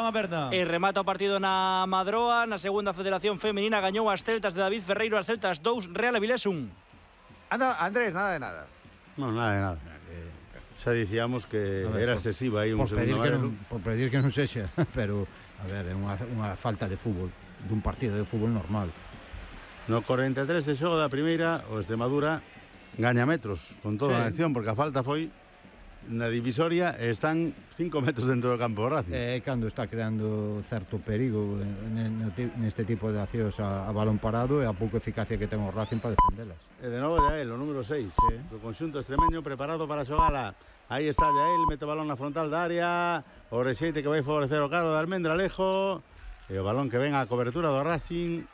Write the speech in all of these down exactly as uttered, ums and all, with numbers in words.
balón a perna. E remata o partido na Madroa, na segunda Federación Femenina, gañou as Celtas de David Ferreiro, as Celtas dous, Real Avilés un. Anda, Andrés, nada de nada. No, nada de nada. Xa dicíamos que ver, era excesiva aí un por segundo pedir que amarelo. non, por pedir que non sexa, pero a ver, é unha, unha falta de fútbol, dun partido de fútbol normal. No corenta e tres de xogo da primeira, o Extremadura gaña metros con toda sí. a acción, porque a falta foi na divisoria e están cinco metros dentro do campo Racing. É cando está creando certo perigo neste tipo de accións a, a balón parado e a pouca eficacia que ten o Racing para defendelas. E de novo Yael, o número seis, sí. do conxunto extremeño preparado para xogala. Aí está Yael, mete o balón na frontal da área, o rexeite que vai favorecer o carro de Almendralejo, e o balón que ven á cobertura do Racing.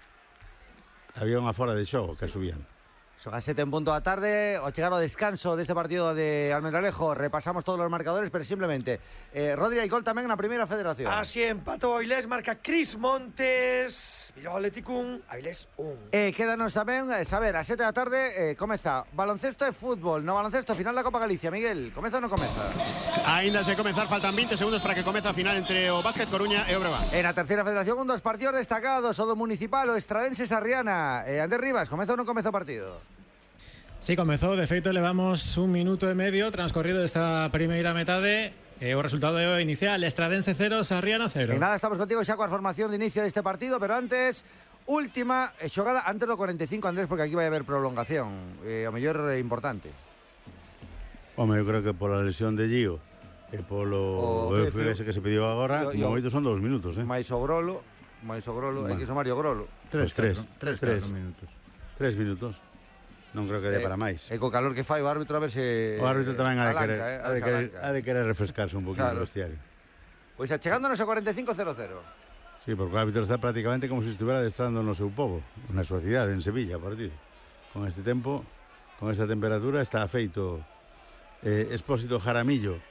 Había unha fora de xogo que subían. Son as sete en punto da tarde, ao chegar ao descanso deste partido de Almendralejo, repasamos todos os marcadores, pero simplemente eh, Rodri hai gol tamén na primeira federación. Así empatou Avilés, marca Cris Montes, Bilbao Athletic un, Avilés un. Eh, quédanos tamén, eh, saber, a sete da tarde eh, comeza baloncesto e fútbol. No baloncesto, final da Copa Galicia. Miguel, comeza ou non comeza? Ainda se comezar, faltan veinte segundos para que comece a final entre o Básquet Coruña e o Breogán. En a terceira federación, un dos partidos destacados, o do Municipal, o Estradense Sarriana. Eh, Andrés Rivas, comeza ou non comeza o partido? Sí, comezou, de feito levamos un minuto e medio transcorrido esta primeira metade e o resultado é o inicial, Estradense cero, Sarriana cero. E nada, estamos contigo xa coa formación de inicio deste partido, pero antes, última xogada antes do cuarenta e cinco, Andrés, porque aquí vai haber prolongación, eh, o mellor é importante. Home, eu creo que pola lesión de Gio e polo o F S que se pediu agora, no momento son dous minutos, eh? Mais o Grolo, mais o Grolo, hai que sumar o Grolo. Tres, tres, tres, tres minutos. Tres minutos. Non creo que dé eh, para máis. E co calor que fai o árbitro a ver se... O árbitro tamén ha de, alanca, querer, eh, ha de, querer, ha de querer refrescarse un poquito claro. no vestiario. Pois achegándonos a cuarenta e cinco cero cero. Sí, porque o árbitro está prácticamente como se si estuviera adestrando no seu pobo, na súa cidade, en Sevilla, partido. Con este tempo, con esta temperatura, está feito eh, Expósito Jaramillo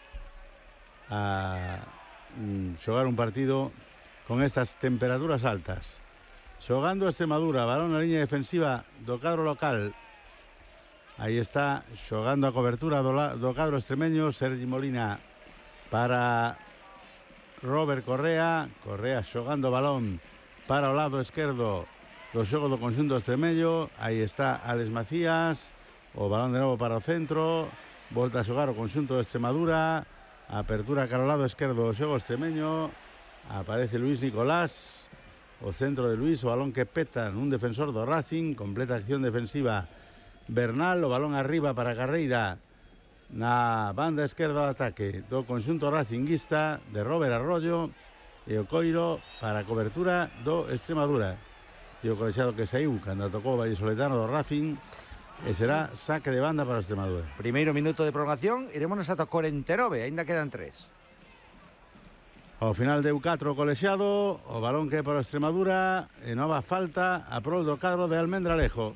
a mm, xogar un partido con estas temperaturas altas. Xogando a Extremadura, balón na liña defensiva do cadro local. Aí está, xogando a cobertura do, la, do cadro extremeño, Sergi Molina para Robert Correa. Correa xogando o balón para o lado esquerdo do xogo do conxunto extremeño. Aí está Alex Macías, o balón de novo para o centro, volta a xogar o conxunto de Extremadura, apertura cara ao lado esquerdo do xogo extremeño, aparece Luis Nicolás, o centro de Luis, o balón que peta nun defensor do Racing, completa acción defensiva Bernal, o balón arriba para Carreira na banda esquerda do ataque do conxunto racinguista de Robert Arroyo, e o coiro para a cobertura do Extremadura. E o colexiado que saiu cando tocou o vallisoletano do Racing, e será saque de banda para o Extremadura. Primeiro minuto de prolongación, iremonos ata cuarenta e nove, ainda quedan tres. Ao final deu catro o colexiado, o balón que é para o Extremadura, e nova falta a prol do cadro de Almendralejo.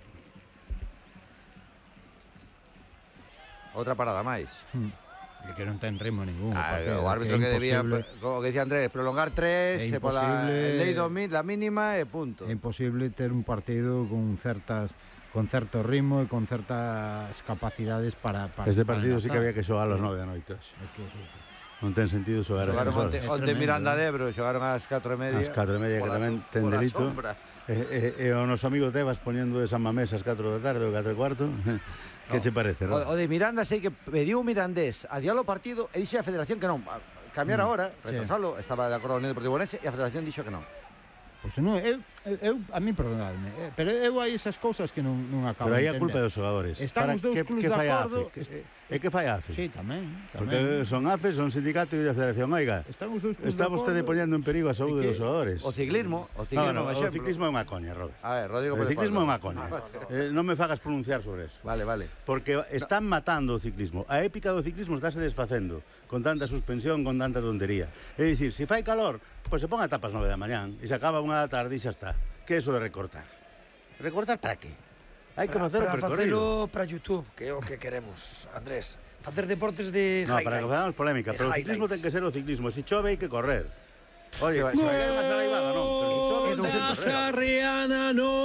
Outra parada máis. Hmm. Que non ten ritmo ningún. Ah, o árbitro que, que debía, como que decía Andrés, prolongar tres, e pola lei do mil, la mínima e punto. É imposible ter un partido con certas con certo ritmo e con certas capacidades para, para este partido para sí que había que xogar a las nove da noite. Es que, non ten sentido xogar a xogaron onte, onte Miranda de Ebro, xogaron ás catro e media. Ás catro e media, que tamén ten delito. E, e, e o noso amigo Tebas poñendo de San Mamés ás catro da tarde ou catro e cuarto. Que che parece, o, o de Miranda sei que pediu un mirandés a diálogo partido e dixe a Federación que non. Cambiar mm, agora, retrasalo, sí. Estaba de acordo con el Deportivo Orense e a Federación dixo que non. Pois non, eu, eu, a mí perdonadme, eh, pero eu hai esas cousas que non, non acabo de entender. Pero aí a culpa dos xogadores. Estamos dous clubs de acordo. E que fai a AFE? Sí, tamén, tamén. Porque son AFE, son sindicato e a Federación. Oiga, estamos dous clubs está vostede poñendo en perigo a saúde dos xogadores. O ciclismo, o ciclismo, no, no, o ciclismo é unha coña, Robert. A ver, Rodrigo, o ciclismo é unha coña. eh, non me fagas pronunciar sobre eso. Vale, vale. Porque están matando o ciclismo. A épica do ciclismo estáse desfacendo con tanta suspensión, con tanta tontería. É dicir, se fai calor, pois se pon a tapas nove da mañán e se acaba unha da tarde e xa está. Que é eso de recortar? Recortar para qué? Hai que facer o percorrido. Para YouTube, que é o que queremos, Andrés. Facer deportes de no, highlights. No, para que facamos polémica, pero o ciclismo ten que ser o ciclismo. Se chove hai que correr. Oye, vai, se vai a unha saraivada, non? Pero se chove non ten que Sarriana no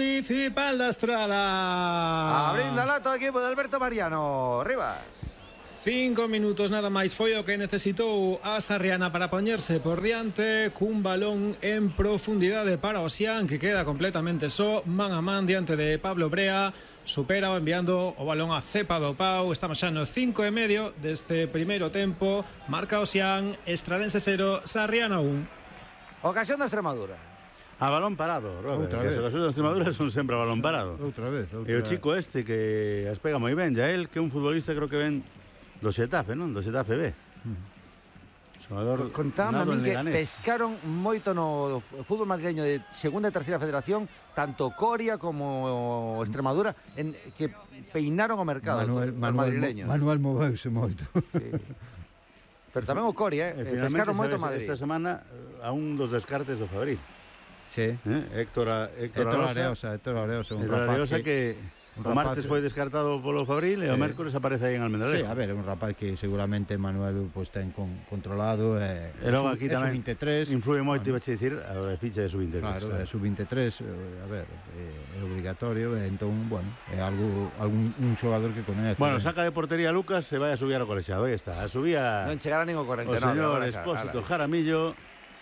Municipal da Estrada. Abrindo a lata o equipo de Alberto Mariano. Rivas. Cinco minutos nada máis foi o que necesitou a Sarriana para poñerse por diante cun balón en profundidade para Osián, que queda completamente só, man a man diante de Pablo Brea. Supera enviando o balón a Cepa do Pau. Estamos xa no cinco e medio deste primeiro tempo. Marca Osián, Estradense cero, Sarriana un. Ocasión de Extremadura. A balón parado, Robert. Outra Que vez. as ocasións de Extremadura son sempre a balón parado. Outra vez, outra E o chico este que as pega moi ben, ya el que é un futbolista creo que ven do Xetafe, non? Do Xetafe B. Xogador Contame a nado min en que Leganés. pescaron moito no fútbol madrileño de segunda e terceira federación, tanto Coria como Extremadura, en que peinaron o mercado Manuel, os Manuel, madrileños. Manuel moveuse moito. Sí. Pero tamén o Coria, E eh, finalmente, pescaron moito sabes, Madrid. esta semana eh, a un dos descartes do Fabril. Sí. Eh? Héctor, a- Héctor, Héctor Arosa. Areosa, Héctor Areosa, un Héctor rapaz Areosa que... que un o rapaz- martes foi descartado polo Fabril e o Sí. mércores aparece aí en Almendralejo. Sí, a ver, é un rapaz que seguramente Manuel pues, ten con, controlado e, E logo aquí é tamén sub veintitrés. influye moito, iba a dicir, a ficha de sub veintitrés. Claro, é sub veintitrés, eh, a ver, é, é obligatorio, e entón, bueno, é algo algún un xogador que coñece. Bueno, ben. saca de portería Lucas, se vai a subir ao colexiado. Aí está, subía Non chegara nin o o cuarenta e nove. señor agora xa, Expósito ala. Jaramillo.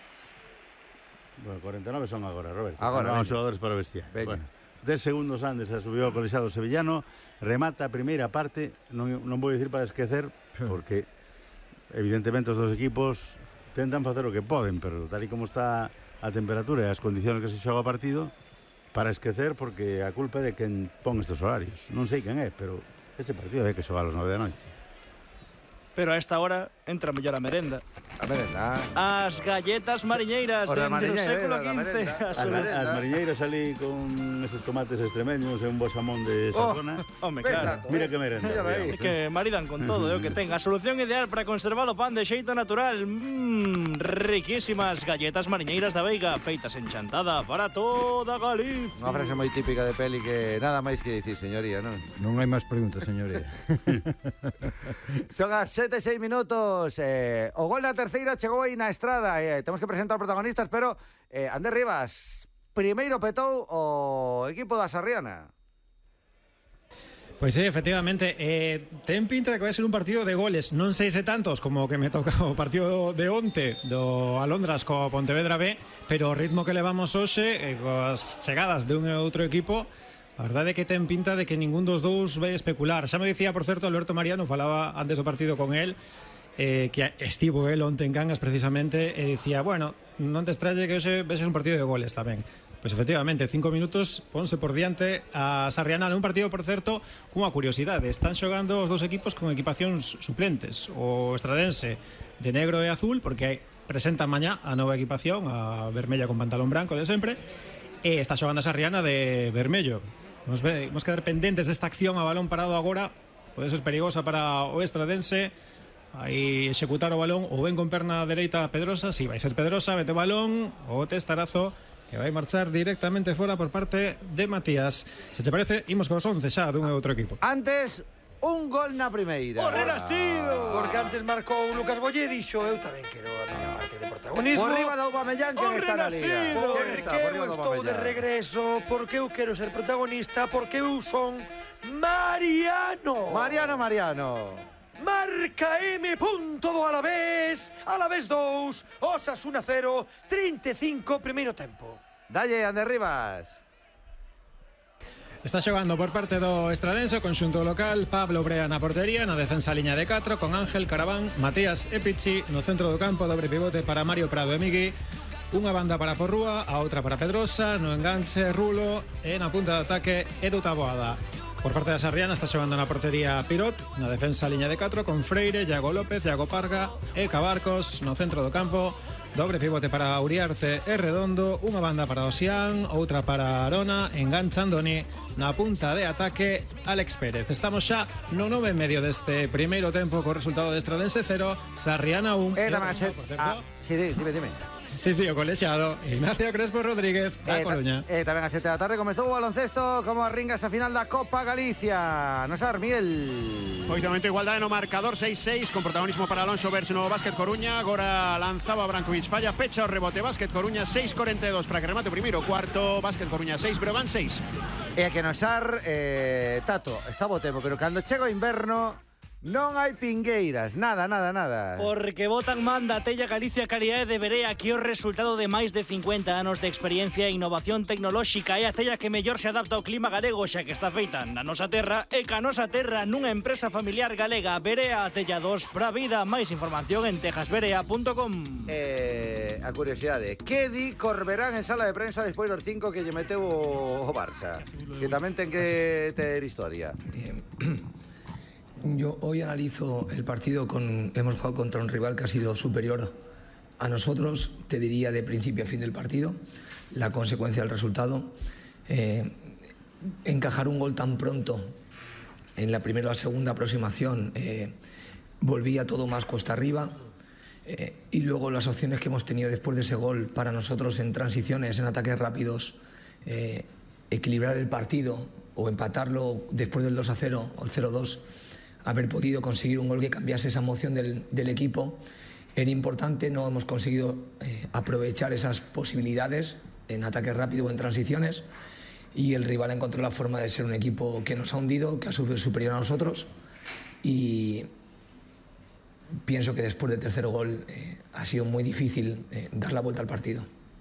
Bueno, cuarenta e nove son agora, Roberto. Agora, Van veña. os xogadores para o vestiario. Veña. Bueno, dez segundos antes se subiu ao colexiado sevillano, remata a primeira parte, non, non vou dicir para esquecer, porque evidentemente os dos equipos tentan facer o que poden, pero tal e como está a temperatura e as condicións que se xoga o partido, para esquecer, porque a culpa é de quen pon estes horarios. Non sei quen é, pero este partido é que xoga a las nove da noite. Pero a esta hora entra mellor a merenda. A merenda. As galletas mariñeiras Os da dende o mariñeira, século da quince. merenda. A As, sobre- merenda. as mariñeiras ali con esos tomates extremeños e un bosamón de Oh, Sazona. Home, Ben claro. dato, Mira eh. que merenda. Míralo aí. É que maridan con todo, é o que ten. A solución ideal para conservar o pan de xeito natural. Mmm, riquísimas galletas mariñeiras da Veiga, feitas en chantada para toda Galicia. Unha frase moi típica de peli que nada máis que dicir, señoría, non? Non hai máis preguntas, señoría. Son as sete e seis minutos. Eh, o gol na terceira chegou aí na estrada. Eh, temos que presentar protagonistas, pero eh, Andrés Rivas, primeiro petou o equipo da Sarriana. Pois sí, efectivamente, eh, ten pinta de que vai ser un partido de goles. Non sei se tantos como o que me toca o partido de onte do Alondras co Pontevedra B, pero o ritmo que levamos hoxe, eh, coas chegadas de un e outro equipo, a verdade é que ten pinta de que ningún dos dous vai especular. Xa me dicía, por certo, Alberto Mariano, falaba antes do partido con él, eh, que estivo el onte en Cangas precisamente, e dicía, bueno, non te estralle que hoxe vai ser un partido de goles tamén. Pois efectivamente, cinco minutos, ponse por diante a Sarriana nun partido, por certo, cunha curiosidade. Están xogando os dous equipos con equipacións suplentes. O Estradense de negro e azul, porque presentan mañá a nova equipación, a vermella con pantalón branco de sempre, e está xogando a Sarriana de vermello. Nos vemos quedar pendentes desta acción a balón parado agora. Pode ser perigosa para o Estradense. Aí executar o balón ou ben con perna dereita Pedrosa. Si, sí, vai ser Pedrosa, mete o balón, o testarazo que vai marchar directamente fora por parte de Matías. Se te parece, imos cos once xa dun e outro equipo. Antes, un gol na primeira. Correr sido! Porque antes marcou Lucas Bolle e dixo eu tamén quero a miña parte de protagonismo. Por riba da Aubameyang, que O está na liga. Renacido. Quen está por Porque riba eu da estou de Aubameyang? regreso, porque eu quero ser protagonista, porque eu son Mariano. Mariano, Mariano. Marca M punto do Alavés, Alavés dous, Osasuna cero, trinta e cinco primeiro tempo. Dalle, Andrés Rivas. Está xogando por parte do Estradense o conxunto local Pablo Brea na portería, na defensa liña de catro con Ángel Caraván, Matías e Pichi no centro do campo, dobre pivote para Mario Prado e Migui, unha banda para Porrúa, a outra para Pedrosa, no enganche Rulo e na punta de ataque Edu Taboada. Por parte da Sarriana está xogando na portería Pirot, na defensa liña de catro con Freire, Iago López, Iago Parga e Cabarcos no centro do campo. Dobre pivote para Uriarte e Redondo, unha banda para Osián, outra para Arona, engancha Andoni na punta de ataque Alex Pérez. Estamos xa no nove e medio deste primeiro tempo co resultado de Estradense cero, Sarriana un. Eh, tamén, se... ah, sí, dime, dime. Sí, sí, o colexiado Ignacio Crespo Rodríguez da Eh, ta- Coruña. eh, tamén a sete da tarde comezou o baloncesto como arringas a final da Copa Galicia. Nos Armiel. Moito igualdade no marcador seis seis con protagonismo para Alonso Verge no Básquet Coruña. Agora lanzaba Brankovic, falla, pecha o rebote. Básquet Coruña seis cuarenta e dos para que remate o primeiro cuarto. Básquet Coruña seis, Breogán seis. E que nos ar, eh, Tato, está bo tempo, pero cando chega o inverno, Non hai pingueiras, nada, nada, nada. Porque votan manda Tella Galicia Calidade de Berea, que é o resultado de máis de cincuenta anos de experiencia e innovación tecnolóxica. É a tella que mellor se adapta ao clima galego, xa que está feita na nosa terra e ca nosa terra nunha empresa familiar galega. Berea Tellados pra vida. Máis información en tejasberea punto com. Eh, a curiosidade, que di Corberán en sala de prensa despois dos cinco que lle meteu o, o Barça? Que tamén ten que ter historia. Yo hoy analizo el partido con... Hemos jugado contra un rival que ha sido superior a nosotros, te diría de principio a fin del partido, la consecuencia del resultado. Eh, encajar un gol tan pronto en la primera o la segunda aproximación, eh, volvía todo más cuesta arriba. Eh, y luego las opciones que hemos tenido después de ese gol para nosotros en transiciones, en ataques rápidos, eh, equilibrar el partido o empatarlo después del dos a cero o el cero dos, haber podido conseguir un gol que cambiase esa emoción del, del equipo era importante. No hemos conseguido eh, aprovechar esas posibilidades en ataque rápido o en transiciones, y el rival encontró la forma de ser un equipo que nos ha hundido, que ha sido superior a nosotros, y pienso que después del tercer gol eh, ha sido muy difícil eh, dar la vuelta al partido.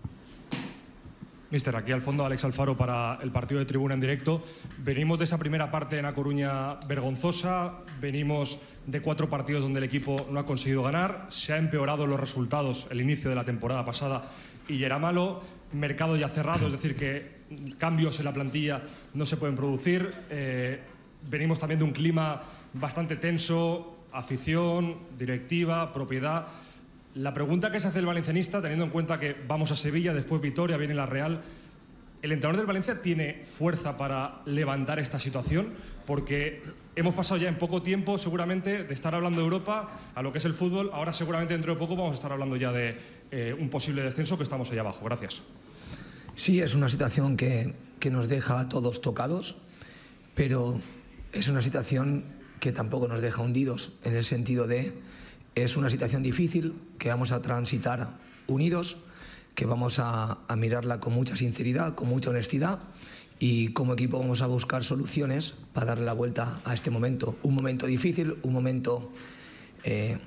Mister, aquí al fondo Alex Alfaro para el partido de Tribuna en Directo. Venimos de esa primera parte en A Coruña vergonzosa, venimos de cuatro partidos donde el equipo no ha conseguido ganar, se ha empeorado los resultados el inicio de la temporada pasada y ya era malo, mercado ya cerrado, es decir que cambios en la plantilla no se pueden producir, eh, venimos también de un clima bastante tenso, afición, directiva, propiedad. La pregunta que se hace el valencianista, teniendo en cuenta que vamos a Sevilla, después Vitoria, viene la Real, ¿el entrenador del Valencia tiene fuerza para levantar esta situación? Porque hemos pasado ya en poco tiempo, seguramente, de estar hablando de Europa a lo que es el fútbol. Ahora, seguramente, dentro de poco vamos a estar hablando ya de eh, un posible descenso, que estamos allá abajo. Gracias. Sí, es una situación que, que nos deja a todos tocados, pero es una situación que tampoco nos deja hundidos, en el sentido de... Es una situación difícil que vamos a transitar unidos, que vamos a, a mirarla con mucha sinceridad, con mucha honestidad, y como equipo vamos a buscar soluciones para darle la vuelta a este momento. Un momento difícil, un momento eh,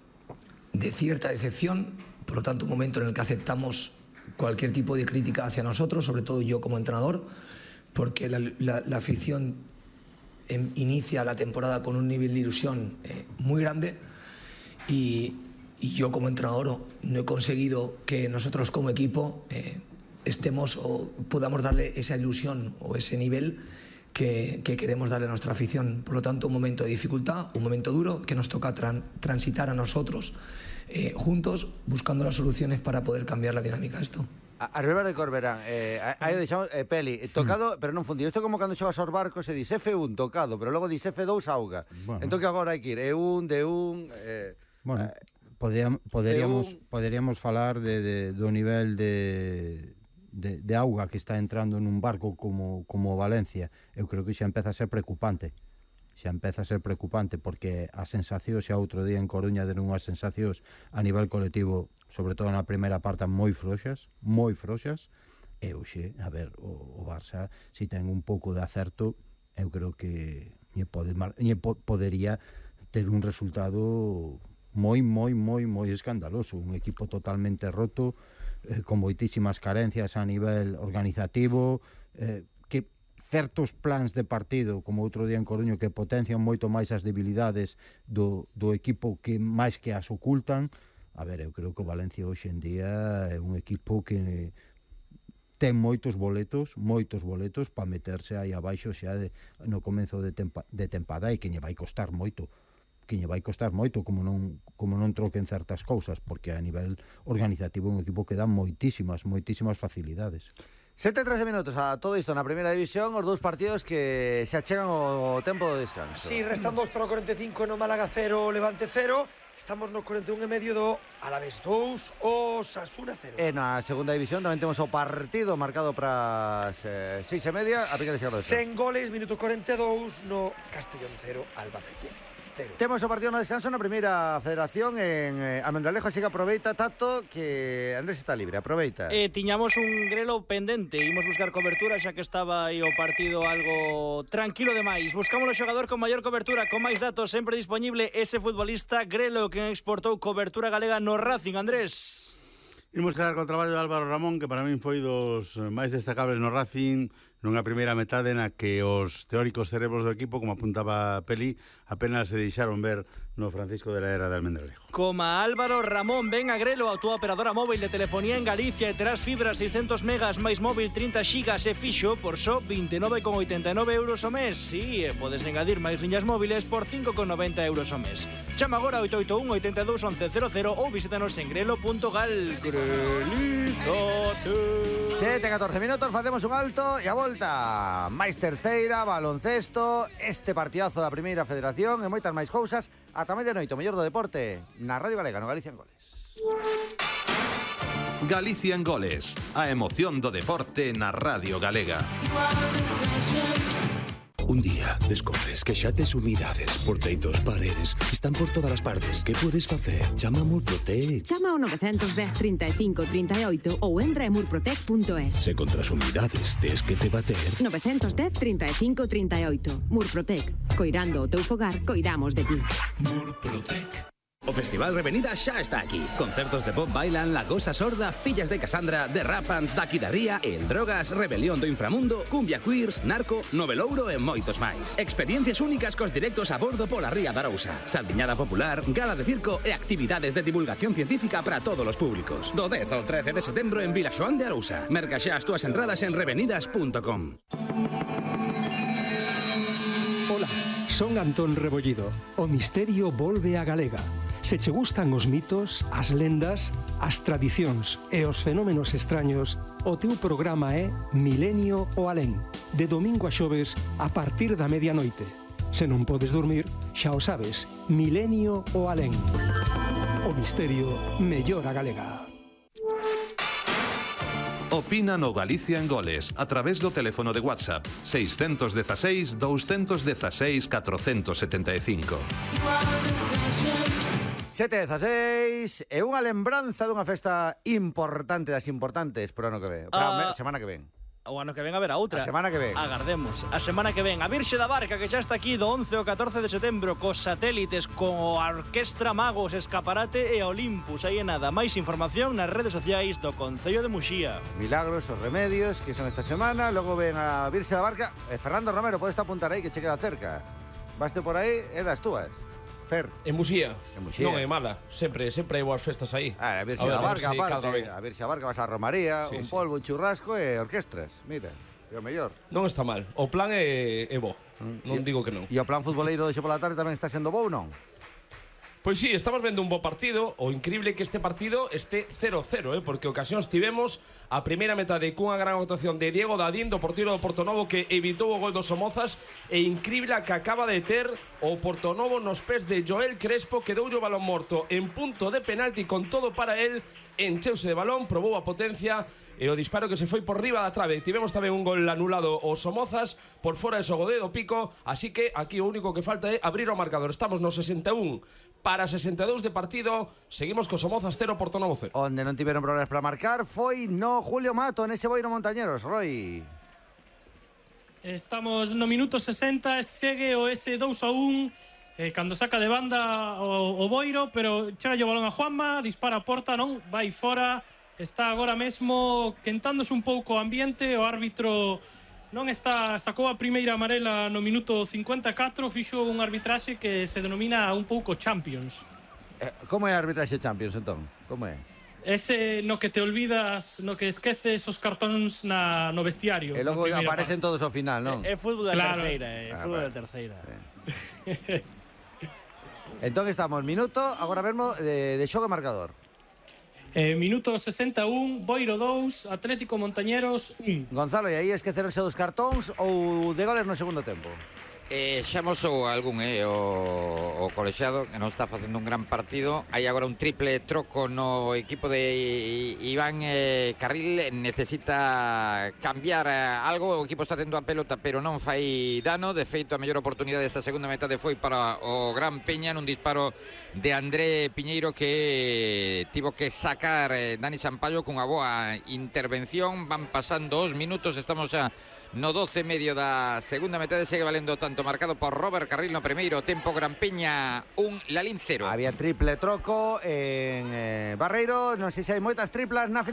de cierta decepción, por lo tanto un momento en el que aceptamos cualquier tipo de crítica hacia nosotros, sobre todo yo como entrenador, porque la, la, la afición eh, inicia la temporada con un nivel de ilusión eh, muy grande. Y, y yo como entrenador no he conseguido que nosotros como equipo eh, estemos o podamos darle esa ilusión o ese nivel que, que queremos darle a nuestra afición. Por lo tanto, un momento de dificultad, un momento duro que nos toca tran, transitar a nosotros eh, juntos, buscando las soluciones para poder cambiar la dinámica de esto. A riba de Corberán, eh, aí o deixamos, eh, Peli, tocado, pero non fundido. Isto é como cando xogas aos barcos e dis F un, tocado, pero logo dis F dous, auga. Bueno. Entón que agora hai que ir E un, D un... Eh, bueno, eh, poderíamos, poderíamos, poderíamos falar de, de, do nivel de, de, de auga que está entrando nun barco como, como Valencia. Eu creo que xa empeza a ser preocupante. Xa empeza a ser preocupante porque as sensacións, xa outro día en Coruña deron unhas sensacións a nivel colectivo, sobre todo na primeira parte, moi frouxas, moi frouxas, e hoxe, a ver, o, o Barça, si ten un pouco de acerto, eu creo que lle pode, lle po, podería ter un resultado moi, moi, moi, moi escandaloso, un equipo totalmente roto, eh, con moitísimas carencias a nivel organizativo, eh, que certos plans de partido, como outro día en Coruño, que potencian moito máis as debilidades do, do equipo que máis que as ocultan. A ver, eu creo que o Valencia hoxe en día é un equipo que ten moitos boletos, moitos boletos para meterse aí abaixo xa de, no comenzo de, tempa, de tempada, e que lle vai costar moito, que lle vai costar moito, como non, como non troquen certas cousas, porque a nivel organizativo é un equipo que dá moitísimas, moitísimas facilidades. Sete e trece minutos a todo isto na primeira división, os dous partidos que se achegan o tempo do descanso. Sí, restan dos para o cuarenta e cinco no Málaga cero, Levante cero. Estamos no cuarenta e un e medio do Alavés dous, Osasuna cero. E na segunda división tamén temos o partido marcado para as eh, seis e media, a pica de Xerro de Sen goles, minuto cuarenta e dous no Castellón cero, Albacete. cero. Temos o partido no descanso na primeira federación en eh, Almendralejo, así que aproveita, Tato, que Andrés está libre, aproveita. Eh, tiñamos un grelo pendente, imos buscar cobertura xa que estaba aí o partido algo tranquilo demais. Buscamos o xogador con maior cobertura, con máis datos, sempre disponible ese futbolista grelo que exportou cobertura galega no Racing, Andrés. Imos quedar co traballo de Álvaro Ramón, que para min foi dos máis destacables no Racing, nunha primeira metade na que os teóricos cerebros do equipo, como apuntaba Peli, apenas se deixaron ver no Francisco de la Era de Almendralejo. Coma Álvaro Ramón, ven a Grelo, a túa operadora móvil de telefonía en Galicia e terás fibras seiscentos megas máis móvil trinta xigas e fixo por só vinte e nove con oitenta e nove euros ao mes. Si, e podes engadir máis liñas móviles por cinco con noventa euros ao mes. Chama agora oito oito un, oito dos, once cero cero ou visítanos en grelo punto gal. Grelizate. sete, catorce minutos, facemos un alto e a volta. Máis terceira, baloncesto, este partidazo da primeira federación e moitas máis cousas. Ata medianoite, o mellor do deporte na Radio Galega, no Galicia en Goles. Galicia en Goles, a emoción do deporte na Radio Galega. Un día descobres que xa tes humidades por teitos, paredes, están por todas as partes. Que podes facer? Chama a Murprotec. Chama ao nove un cero, trinta e cinco, trinta e oito ou entra en murprotec punto es. Se contra as humidades tes que te bater. nove un cero, trinta e cinco, trinta e oito. Murprotec. Coirando o teu fogar, coidamos de ti. Murprotec. O Festival Revenida xa está aquí. Concertos de Bob Bailan, La Gosa Sorda, Fillas de Casandra, The Rapans, Daqui da Ría, El Drogas, Rebelión do Inframundo, Cumbia Queers, Narco, Novelouro e moitos máis. Experiencias únicas cos directos a bordo pola Ría da Arousa. Saldiñada popular, gala de circo e actividades de divulgación científica para todos os públicos. Do dez ao trece de setembro en Vilaxoán de Arousa. Merca xa as túas entradas en revenidas punto com. Hola, son Antón Rebollido. O misterio volve a Galega. Se che gustan os mitos, as lendas, as tradicións e os fenómenos extraños, o teu programa é Milenio o Alén, de domingo a xoves a partir da medianoite. Se non podes dormir, xa o sabes, Milenio o Alén. O misterio mellora Galega. Opina no Galicia en Goles a través do teléfono de WhatsApp seiscentos dezasseis, douscentos dezasseis, catrocentos setenta e cinco. sete dezasseis e unha lembranza dunha festa importante das importantes pro ano que ven, para a semana que ven. O ano que ven a ver a outra. A semana que ven. Agardemos. A semana que ven. A Virxe da Barca, que xa está aquí do once ao catorce de setembro, cos satélites, con a Orquestra Magos, Escaparate e Olympus. Aí é nada. Máis información nas redes sociais do Concello de Muxía. Milagros, os remedios, que son esta semana. Logo ven a Virxe da Barca. Eh, Fernando Romero, podes apuntar aí, que che queda cerca. Vaste por aí, é das túas. Fer. En Muxía. En Muxía. Non é mala. Sempre, sempre hai boas festas aí. Ah, a Virxe a ver, da Barca, si aparte. A Virxe da Barca vas a Romaría, sí, un sí. polvo, un churrasco e orquestras. Mira, é o mellor. Non está mal. O plan é, é bo. Non E- digo que non. E o plan futboleiro de pola tarde tamén está sendo bo ou non? Pois sí, estamos vendo un bo partido. O increíble é que este partido este cero cero, eh, porque ocasións tivemos a primeira metade cunha gran actuación de Diego Dadín, do portero do Portonovo, que evitou o gol dos Somozas, e increíble a que acaba de ter o Portonovo nos pés de Joel Crespo, que doulle o balón morto en punto de penalti con todo para él, encheuse de balón, probou a potencia e o disparo que se foi por riba da trave. Tivemos tamén un gol anulado o Somozas por fora de Sogodé do Pico, así que aquí o único que falta é abrir o marcador. Estamos no sesenta e un para sesenta e dous de partido. Seguimos co Somozas cero, Portonovo cero. Onde non tiveron problemas para marcar foi no Julio Mato, nese Boiro Montañeros, Roy. Estamos no minuto sesenta, segue o ese dous a un, eh, cando saca de banda o, o Boiro, pero chega o balón a Juanma, dispara a porta, non, vai fora, está agora mesmo quentándose un pouco o ambiente, o árbitro non está, sacou a primeira amarela no minuto cincuenta e catro, fixo un arbitraxe que se denomina un pouco Champions. Eh, como é a arbitraxe Champions, entón? Como é? Ese no que te olvidas, no que esqueces os cartóns na, no vestiario. E logo aparecen todos ao final, non? É fútbol da Claro. terceira, é Ah, fútbol vale. da terceira. Entón estamos, minuto, agora mesmo, de, de xogo e marcador. Eh, minuto sesenta e un, Boiro dous, Atlético Montañeros un. Gonzalo, e aí esquecerse dos cartóns ou de goles no segundo tempo? Eh, xa mosou algún, eh, o, o colexiado, que non está facendo un gran partido. Hai agora un triple troco no equipo de Iván eh, Carril. Necesita cambiar eh, algo. O equipo está tendo a pelota, pero non fai dano. De feito, a mellor oportunidade desta segunda metade foi para o Gran Peña nun disparo de André Piñeiro que tivo que sacar eh, Dani Sampaio cunha boa intervención. Van pasando os minutos, estamos xa no doce e medio da segunda metade. Segue valendo tanto marcado por Robert Carril no primeiro tempo. Gran Peña un, Lalín cero. Había triple troco en eh, Barreiro. Non sei se hai moitas triplas na